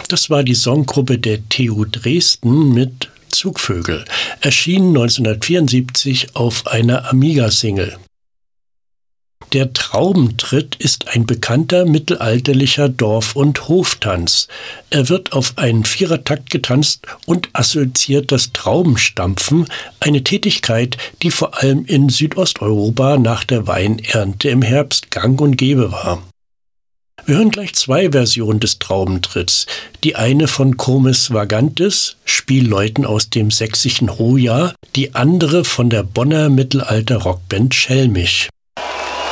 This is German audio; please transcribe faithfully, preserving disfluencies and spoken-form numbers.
Das war die Songgruppe der T U Dresden mit Zugvögel, erschien neunzehnhundertvierundsiebzig auf einer Amiga-Single. Der Traubentritt ist ein bekannter mittelalterlicher Dorf- und Hoftanz. Er wird auf einen Vierertakt getanzt und assoziiert das Traubenstampfen, eine Tätigkeit, die vor allem in Südosteuropa nach der Weinernte im Herbst gang und gäbe war. Wir hören gleich zwei Versionen des Traubentritts. Die eine von Comes Vagantes, Spielleuten aus dem sächsischen Hoya, die andere von der Bonner Mittelalter-Rockband Schelmich.